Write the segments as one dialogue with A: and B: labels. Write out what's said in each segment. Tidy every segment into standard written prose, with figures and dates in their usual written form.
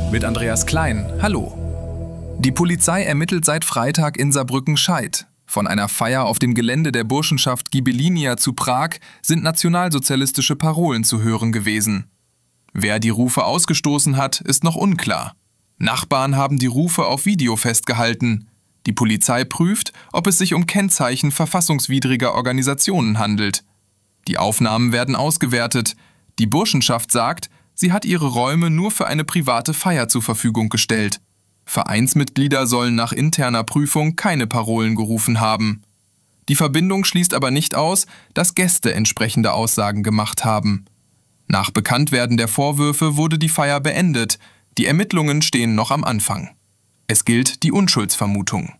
A: mit Andreas Klein. Hallo. Die Polizei ermittelt seit Freitag in Saarbrücken-Scheidt. Von einer Feier auf dem Gelände der Burschenschaft Ghibellinia zu Prag sind nationalsozialistische Parolen zu hören gewesen. Wer die Rufe ausgestoßen hat, ist noch unklar. Nachbarn haben die Rufe auf Video festgehalten. Die Polizei prüft, ob es sich um Kennzeichen verfassungswidriger Organisationen handelt. Die Aufnahmen werden ausgewertet. Die Burschenschaft sagt, sie hat ihre Räume nur für eine private Feier zur Verfügung gestellt. Vereinsmitglieder sollen nach interner Prüfung keine Parolen gerufen haben. Die Verbindung schließt aber nicht aus, dass Gäste entsprechende Aussagen gemacht haben. Nach Bekanntwerden der Vorwürfe wurde die Feier beendet. Die Ermittlungen stehen noch am Anfang. Es gilt die Unschuldsvermutung.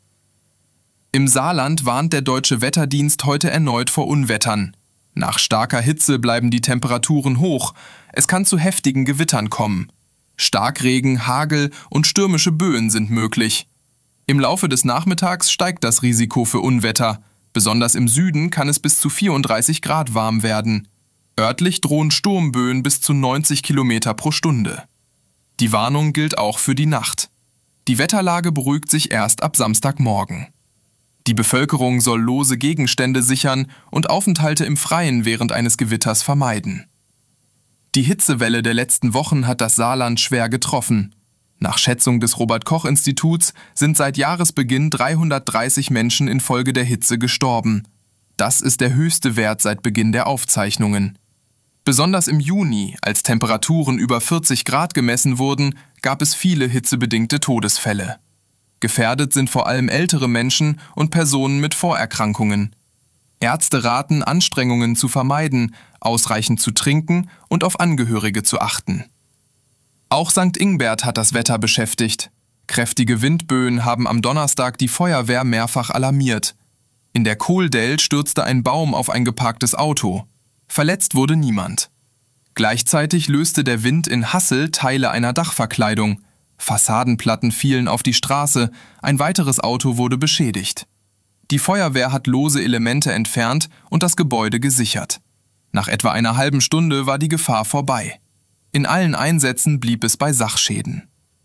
A: Im Saarland warnt der Deutsche Wetterdienst heute erneut vor Unwettern. Nach starker Hitze bleiben die Temperaturen hoch. Es kann zu heftigen Gewittern kommen. Starkregen, Hagel und stürmische Böen sind möglich. Im Laufe des Nachmittags steigt das Risiko für Unwetter. Besonders im Süden kann es bis zu 34 Grad warm werden. Örtlich drohen Sturmböen bis zu 90 Kilometer pro Stunde. Die Warnung gilt auch für die Nacht. Die Wetterlage beruhigt sich erst ab Samstagmorgen. Die Bevölkerung soll lose Gegenstände sichern und Aufenthalte im Freien während eines Gewitters vermeiden. Die Hitzewelle der letzten Wochen hat das Saarland schwer getroffen. Nach Schätzung des Robert-Koch-Instituts sind seit Jahresbeginn 330 Menschen infolge der Hitze gestorben. Das ist der höchste Wert seit Beginn der Aufzeichnungen. Besonders im Juni, als Temperaturen über 40 Grad gemessen wurden, gab es viele hitzebedingte Todesfälle. Gefährdet sind vor allem ältere Menschen und Personen mit Vorerkrankungen. Ärzte raten, Anstrengungen zu vermeiden, ausreichend zu trinken und auf Angehörige zu achten. Auch St. Ingbert hat das Wetter beschäftigt. Kräftige Windböen haben am Donnerstag die Feuerwehr mehrfach alarmiert. In der Kohldell stürzte ein Baum auf ein geparktes Auto. Verletzt wurde niemand. Gleichzeitig löste der Wind in Hassel Teile einer Dachverkleidung. Fassadenplatten fielen auf die Straße, ein weiteres Auto wurde beschädigt. Die Feuerwehr hat lose Elemente entfernt und das Gebäude gesichert. Nach etwa einer halben Stunde war die Gefahr vorbei. In allen Einsätzen blieb es bei Sachschäden.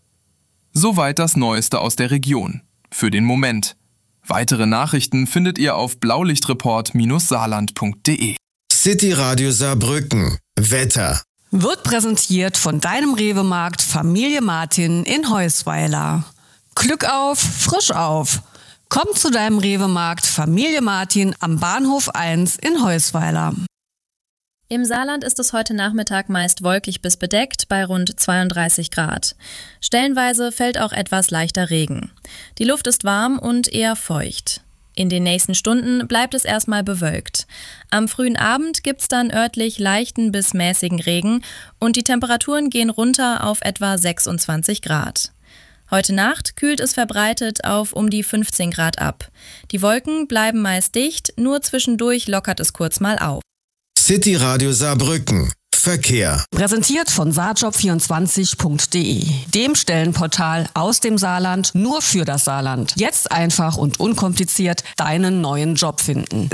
A: Soweit das Neueste aus der Region. Für den Moment. Weitere Nachrichten findet ihr auf blaulichtreport-saarland.de.
B: City Radio Saarbrücken. Wetter.
C: Wird präsentiert von deinem Rewe-Markt Familie Martin in Heusweiler. Glück auf, frisch auf. Komm zu deinem Rewe-Markt Familie Martin am Bahnhof 1 in Heusweiler.
D: Im Saarland ist es heute Nachmittag meist wolkig bis bedeckt bei rund 32 Grad. Stellenweise fällt auch etwas leichter Regen. Die Luft ist warm und eher feucht. In den nächsten Stunden bleibt es erstmal bewölkt. Am frühen Abend gibt's dann örtlich leichten bis mäßigen Regen und die Temperaturen gehen runter auf etwa 26 Grad. Heute Nacht kühlt es verbreitet auf um die 15 Grad ab. Die Wolken bleiben meist dicht, nur zwischendurch lockert es kurz mal auf.
B: City Radio Saarbrücken. Verkehr.
C: Präsentiert von saarjob24.de, dem Stellenportal aus dem Saarland nur für das Saarland. Jetzt einfach und unkompliziert deinen neuen Job finden.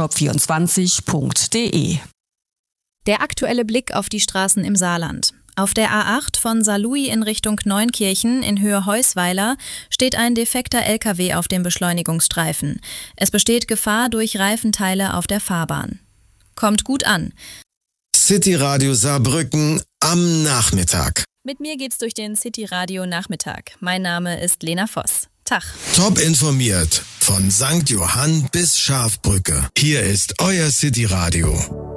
C: saarjob24.de.
D: Der aktuelle Blick auf die Straßen im Saarland. Auf der A8 von Saarlouis in Richtung Neunkirchen in Höhe Heusweiler steht ein defekter LKW auf dem Beschleunigungsstreifen. Es besteht Gefahr durch Reifenteile auf der Fahrbahn. Kommt gut an.
B: City Radio Saarbrücken am Nachmittag.
D: Mit mir geht's durch den City Radio Nachmittag. Mein Name ist Lena Voss. Tag.
B: Top informiert von St. Johann bis Schafbrücke. Hier ist euer City Radio.